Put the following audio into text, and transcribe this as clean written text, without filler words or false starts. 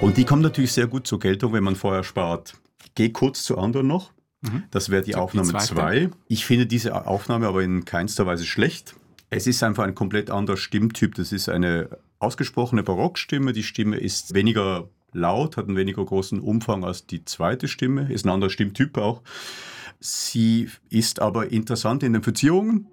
Und die kommt natürlich sehr gut zur Geltung, wenn man vorher spart. Ich gehe kurz zu anderen noch. Das wäre die Aufnahme 2. Ich finde diese Aufnahme aber in keinster Weise schlecht. Es ist einfach ein komplett anderer Stimmtyp. Das ist eine ausgesprochene Barockstimme. Die Stimme ist weniger laut, hat einen weniger großen Umfang als die zweite Stimme, ist ein anderer Stimmtyp auch. Sie ist aber interessant in den Verzierungen.